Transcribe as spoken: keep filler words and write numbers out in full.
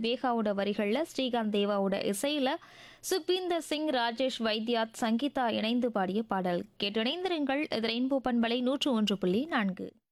பேகாவோட வரிகளில் ஸ்ரீகாந்த் தேவாவோட இசையில் சுக்வீந்தர் சிங், ராஜேஷ் வைத்யாத், சங்கீதா இணைந்து பாடிய பாடல். கேட்டிணைந்திருங்கள். இது ரெயின்போ பண்பலை நூற்று ஒன்று புள்ளி நான்கு.